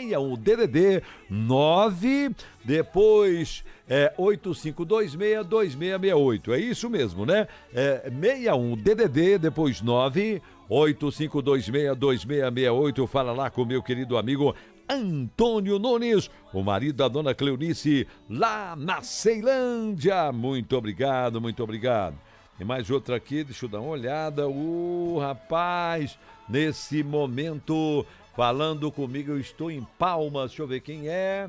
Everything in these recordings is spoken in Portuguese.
61 DDD 9, depois 8526-2668. É isso mesmo, né? 61 DDD, depois 9, 8526-2668. Fala lá com o meu querido amigo Antônio Nunes, o marido da dona Cleonice, lá na Ceilândia. Muito obrigado, muito obrigado. Tem mais outra aqui, deixa eu dar uma olhada. Rapaz, nesse momento, falando comigo, eu estou em Palmas. Deixa eu ver quem é.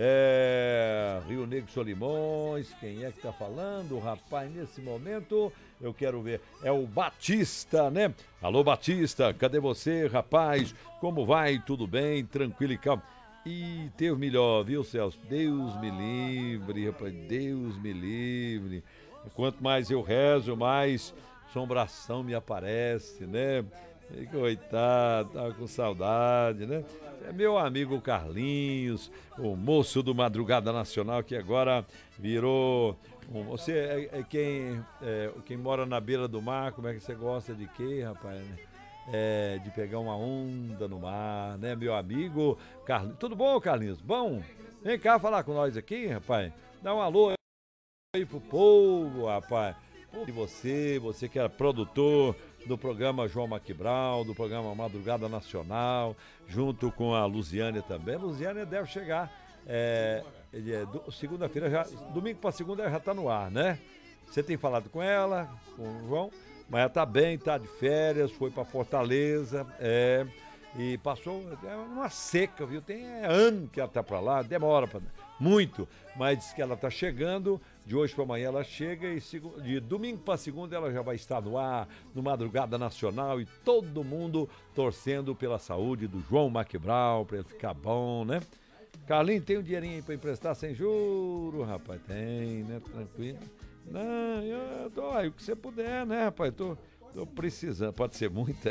Rio Negro Solimões. Quem é que tá falando? Rapaz, nesse momento, eu quero ver. É o Batista, né? Alô, Batista, cadê você, rapaz? Como vai? Tudo bem? Tranquilo e calmo. E teve melhor, viu, Celso? Deus me livre, rapaz. Deus me livre. Quanto mais eu rezo, mais assombração me aparece, né? E coitado, tava com saudade, né? É meu amigo Carlinhos, o moço do Madrugada Nacional, que agora virou... Você quem mora na beira do mar, como é que você gosta de quê, rapaz? De pegar uma onda no mar, né? Meu amigo Carlinhos. Tudo bom, Carlinhos? Bom? Vem cá falar com nós aqui, rapaz. Dá um alô aí pro povo, rapaz. E você que é produtor do programa João Maquibral, do programa Madrugada Nacional, junto com a Luziânia também. A Luziânia deve chegar segunda-feira, domingo para segunda ela já tá no ar, né? Você tem falado com ela, com o João, mas ela tá bem, tá de férias, foi para Fortaleza, e passou uma seca, viu? Tem ano que ela tá para lá, demora muito, mas diz que ela tá chegando. De hoje para amanhã ela chega e de domingo para segunda ela já vai estar no ar, no Madrugada Nacional, e todo mundo torcendo pela saúde do João Maquibral, para ele ficar bom, né? Carlinhos, tem um dinheirinho aí para emprestar sem juro, rapaz? Tem, né? Tranquilo. Não, eu tô aí, o que você puder, né, rapaz? Tô precisando, pode ser muito,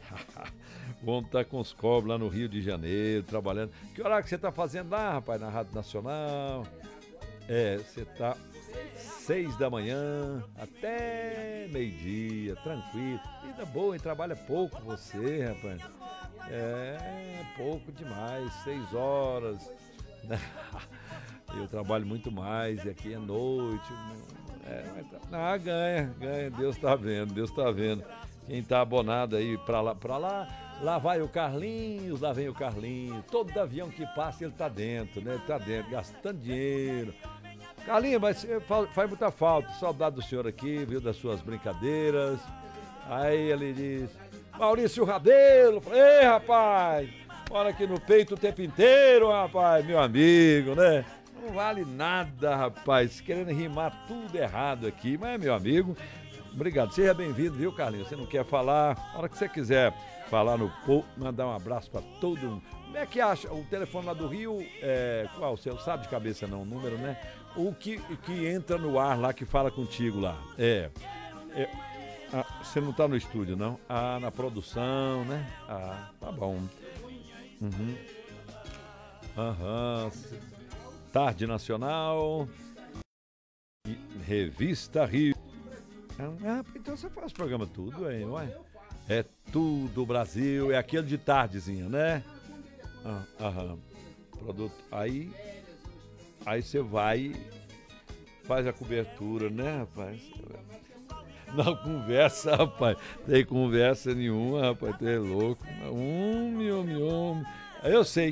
Vamos estar com os cobros lá no Rio de Janeiro, trabalhando. Que hora que você tá fazendo lá, rapaz, na Rádio Nacional? Você tá 6 da manhã até meio-dia, tranquilo. Vida boa, hein? Trabalha pouco você, rapaz. Pouco demais, 6 horas. Eu trabalho muito mais e aqui é noite. Ganha, Deus tá vendo. Quem tá abonado aí pra lá vai o Carlinhos, lá vem o Carlinhos. Todo avião que passa ele tá dentro, né? Tá dentro, gastando dinheiro. Carlinhos, mas faz muita falta, saudade do senhor aqui, viu, das suas brincadeiras. Aí ele diz, Maurício Rabelo, ei, rapaz, mora aqui no peito o tempo inteiro, rapaz, meu amigo, né? Não vale nada, rapaz, querendo rimar tudo errado aqui, mas meu amigo, obrigado, seja bem-vindo, viu, Carlinhos? Você não quer falar, a hora que você quiser falar no povo, mandar um abraço pra todo mundo. Como é que acha o telefone lá do Rio? Qual? Você sabe de cabeça não, o número, né? O que entra no ar lá, que fala contigo lá. Você não tá no estúdio, não? Na produção, né? Tá bom. Tarde Nacional. Revista Rio. Então você faz o programa tudo, hein? Ué? É tudo Brasil, é aquele de tardezinha, né? Produto. Aí você vai, faz a cobertura, né, rapaz? Não conversa, rapaz. Tem conversa nenhuma, rapaz. Tu é louco. Eu sei.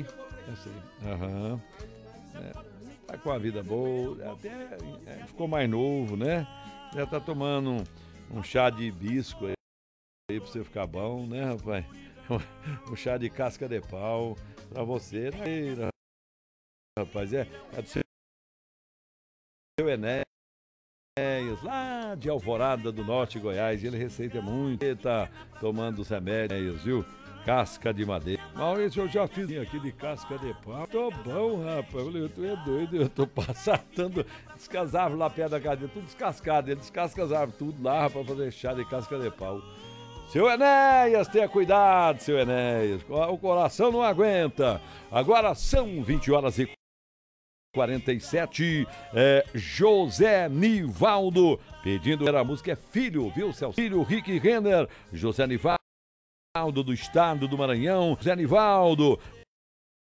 Tá com a vida boa. Até ficou mais novo, né? Já tá tomando um chá de hibisco aí pra você ficar bom, né, rapaz? Um chá de casca de pau pra você, né, rapaz? É do seu Enéas, lá de Alvorada do Norte, Goiás. Ele receita muito. Ele tá tomando os remédios, viu? Casca de madeira. Maurício, eu já fiz aqui de casca de pau. Tô bom, rapaz. Tu é doido. Eu tô passando descasava lá perto da casa dele, tudo descascado. Ele descasca as árvores, tudo lá pra fazer chá de casca de pau. Seu Enéas, tenha cuidado, seu Enéas. O coração não aguenta. Agora são 20h47. José Nivaldo pedindo. A música é Filho, viu, Celso? Filho, Rick Renner. José Nivaldo do estado do Maranhão. José Nivaldo,